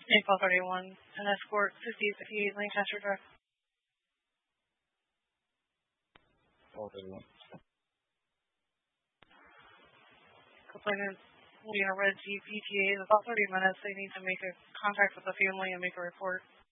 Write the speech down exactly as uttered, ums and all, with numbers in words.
April thirty-one, an escort fifty fifty-eight Lancaster Drive. April thirty-one. Complainant will be in a red Jeep E T A in about thirty minutes. They need to make a contact with the family and make a report.